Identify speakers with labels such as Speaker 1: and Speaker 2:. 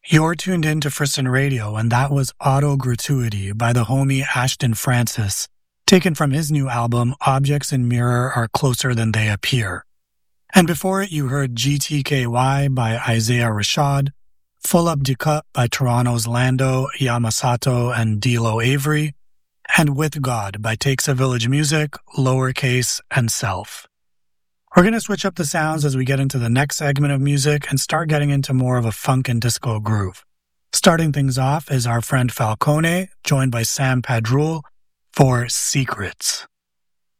Speaker 1: You're tuned in to Frisson Radio, and that was Auto Gratuity by the homie Ashton Francis, taken from his new album, Objects in Mirror Are Closer Than They Appear. And before it, you heard GTKY by Isaiah Rashad, Full Up de Cup by Toronto's Lando Yamasato and D'Lo Avery, and With God by Takes a Village Music, Lowercase, and Self. We're going to switch up the sounds as we get into the next segment of music and start getting into more of a funk and disco groove. Starting things off is our friend Falcone, joined by Sam Padrul for Secrets.